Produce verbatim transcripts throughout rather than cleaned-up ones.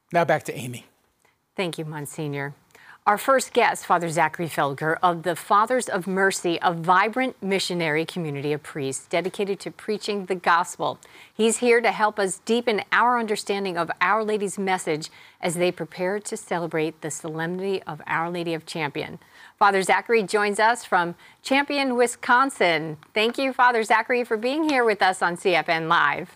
Now back to Amy. Thank you, Monsignor. Our first guest, Father Zachary Felger of the Fathers of Mercy, a vibrant missionary community of priests dedicated to preaching the gospel. He's here to help us deepen our understanding of Our Lady's message as they prepare to celebrate the Solemnity of Our Lady of Champion. Father Zachary joins us from Champion, Wisconsin. Thank you, Father Zachary, for being here with us on C F N Live.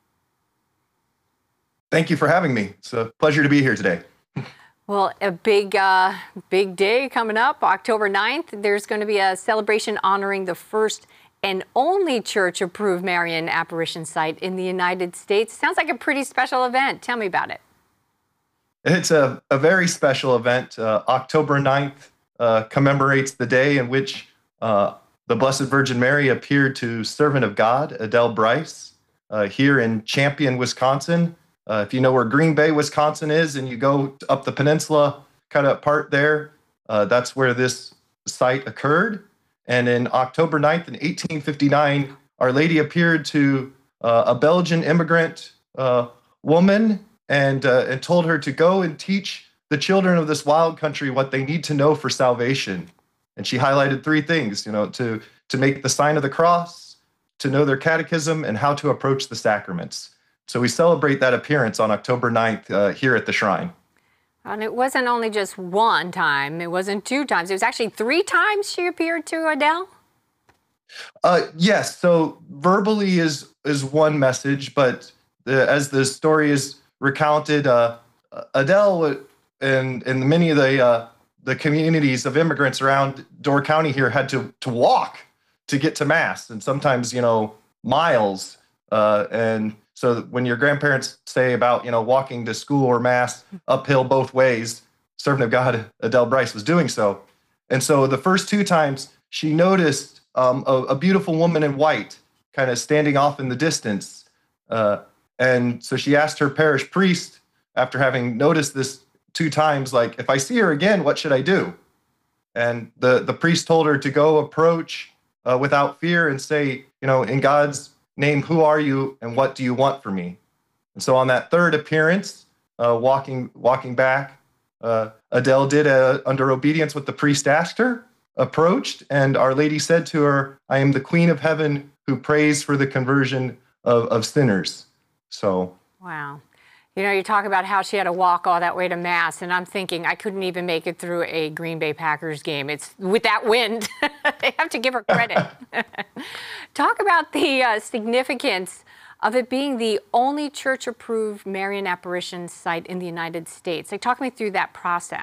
Thank you for having me. It's a pleasure to be here today. Well, a big, uh, big day coming up, October ninth. There's going to be a celebration honoring the first and only church-approved Marian apparition site in the United States. Sounds like a pretty special event. Tell me about it. It's a, a very special event. Uh, October ninth uh, commemorates the day in which uh, the Blessed Virgin Mary appeared to Servant of God, Adele Bryce, uh, here in Champion, Wisconsin. Uh, if you know where Green Bay, Wisconsin is, and you go up the peninsula kind of part there, uh, that's where this site occurred. And in October ninth in eighteen fifty-nine, Our Lady appeared to uh, a Belgian immigrant uh, woman and, uh, and told her to go and teach the children of this wild country what they need to know for salvation. And she highlighted three things, you know, to, to make the sign of the cross, to know their catechism, and how to approach the sacraments. So we celebrate that appearance on October ninth uh, here at the shrine. And it wasn't only just one time, it wasn't two times, it was actually three times she appeared to Adele? Uh, yes, so verbally is is one message, but the, as the story is recounted, uh, Adele and, and many of the uh, the communities of immigrants around Door County here had to, to walk to get to Mass, and sometimes, you know, miles, uh, and so when your grandparents say about, you know, walking to school or Mass uphill both ways, Servant of God, Adele Bryce, was doing so. And so the first two times she noticed um, a, a beautiful woman in white kind of standing off in the distance. Uh, and so she asked her parish priest, after having noticed this two times, like, if I see her again, what should I do? And the, the priest told her to go approach uh, without fear and say, you know, in God's name, who are you and what do you want from me? And so on that third appearance, uh, walking walking back, uh, Adele did, uh, under obedience what the priest asked her, approached, and Our Lady said to her, I am the Queen of Heaven who prays for the conversion of, of sinners. So. Wow. You know, you talk about how she had to walk all that way to Mass, and I'm thinking I couldn't even make it through a Green Bay Packers game. It's with that wind. They have to give her credit. Talk about the uh, significance of it being the only church-approved Marian apparition site in the United States. Like, talk me through that process.